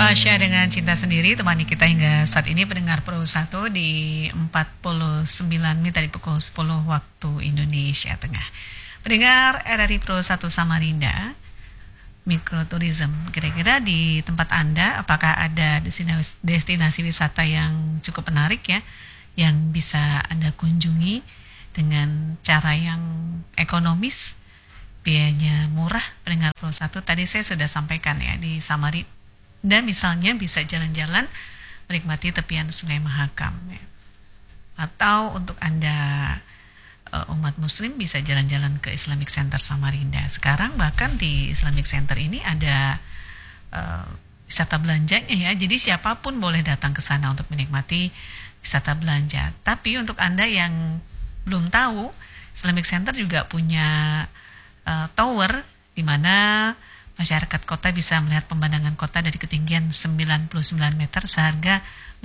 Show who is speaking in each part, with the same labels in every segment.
Speaker 1: Fasya dengan Cinta Sendiri temani kita hingga saat ini pendengar Pro 1 di 49 menit dari pukul 10 waktu Indonesia Tengah. Pendengar RRI Pro 1 Samarinda, Mikroturism, kira-kira di tempat Anda apakah ada destinasi wisata yang cukup menarik ya, yang bisa Anda kunjungi dengan cara yang ekonomis, biayanya murah? Pendengar Pro 1, tadi saya sudah sampaikan ya, di Samarinda misalnya bisa jalan-jalan menikmati tepian Sungai Mahakam ya. Atau untuk Anda umat muslim bisa jalan-jalan ke Islamic Center Samarinda. Sekarang bahkan di Islamic Center ini ada wisata belanjanya ya. Jadi siapapun boleh datang ke sana untuk menikmati wisata belanja. Tapi untuk Anda yang belum tahu, Islamic Center juga punya tower di mana masyarakat kota bisa melihat pemandangan kota dari ketinggian 99 meter seharga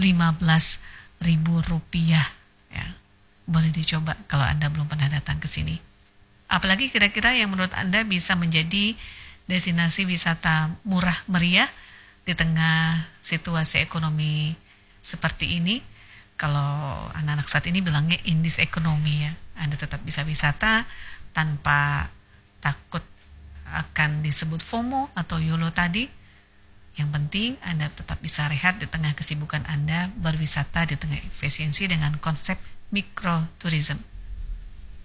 Speaker 1: Rp15.000 ya. Boleh dicoba kalau Anda belum pernah datang ke sini. Apalagi kira-kira yang menurut Anda bisa menjadi destinasi wisata murah meriah di tengah situasi ekonomi seperti ini. Kalau anak-anak saat ini bilangnya in this economy ya. Anda tetap bisa wisata tanpa takut akan disebut FOMO atau YOLO tadi. Yang penting Anda tetap bisa rehat di tengah kesibukan Anda, berwisata di tengah efisiensi dengan konsep mikroturism.